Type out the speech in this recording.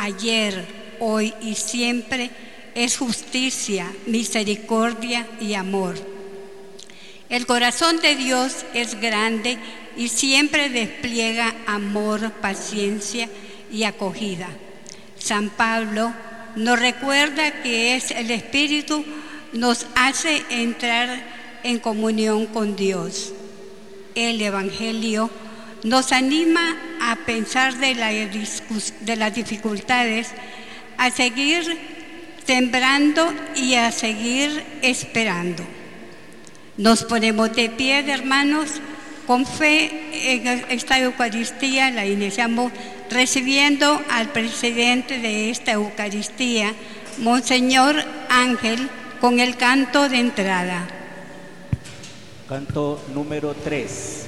ayer, hoy y siempre, es justicia, misericordia y amor. El corazón de Dios es grande y siempre despliega amor, paciencia y acogida. San Pablo nos recuerda que es el Espíritu nos hace entrar en comunión con Dios. El Evangelio nos anima a pensar de las dificultades, a seguir sembrando y a seguir esperando. Nos ponemos de pie, hermanos, con fe en esta Eucaristía. La iniciamos recibiendo al presidente de esta Eucaristía, Monseñor Ángel, con el canto de entrada. Canto número 3.